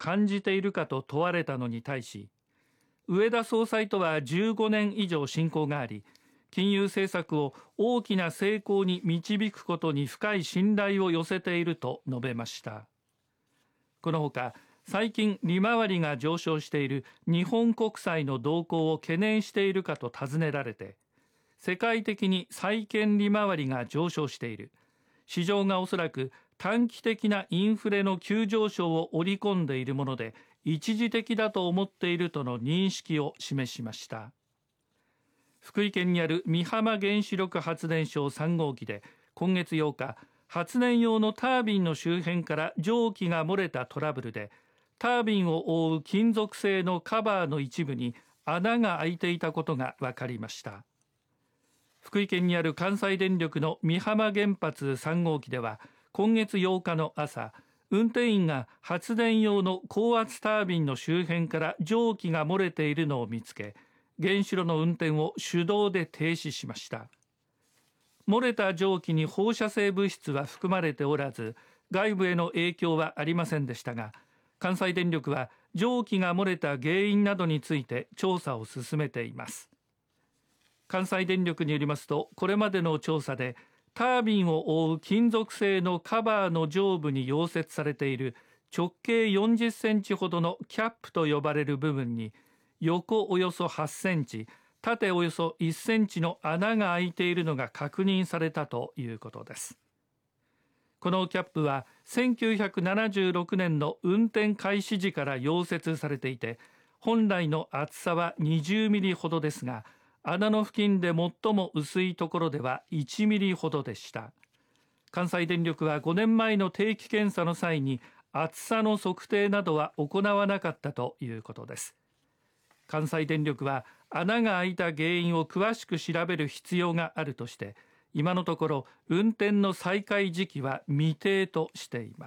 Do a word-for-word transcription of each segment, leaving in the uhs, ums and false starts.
感じているかと問われたのに対し、植田総裁とはじゅうごねん以上親交があり、金融政策を大きな成功に導くことに深い信頼を寄せていると述べました。このほか、最近利回りが上昇している日本国債の動向を懸念しているかと尋ねられて、世界的に債券利回りが上昇している、市場がおそらく短期的なインフレの急上昇を織り込んでいるもので一時的だと思っているとの認識を示しました。福井県にある美浜原子力発電所さん号機で今月ようか、発電用のタービンの周辺から蒸気が漏れたトラブルで、タービンを覆う金属製のカバーの一部に穴が開いていたことが分かりました。福井県にある関西電力の美浜原発さん号機では今月ようかの朝、運転員が発電用の高圧タービンの周辺から蒸気が漏れているのを見つけ、原子炉の運転を手動で停止しました。漏れた蒸気に放射性物質は含まれておらず、外部への影響はありませんでしたが、関西電力は蒸気が漏れた原因などについて調査を進めています。関西電力によりますと、これまでの調査でタービンを覆う金属製のカバーの上部に溶接されている直径よんじゅっセンチほどのキャップと呼ばれる部分に横およそはちセンチ、縦およそいっセンチの穴が開いているのが確認されたということです。このキャップはせんきゅうひゃくななじゅうろくねんの運転開始時から溶接されていて、本来の厚さはにじゅうミリほどですが、穴の付近で最も薄いところではいちミリほどでした。関西電力はごねんまえの定期検査の際に厚さの測定などは行わなかったということです。関西電力は穴が開いた原因を詳しく調べる必要があるとして、今のところ運転の再開時期は未定としています。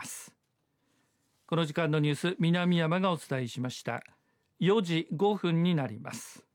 この時間のニュース、南山がお伝えしました。よじごふんになります。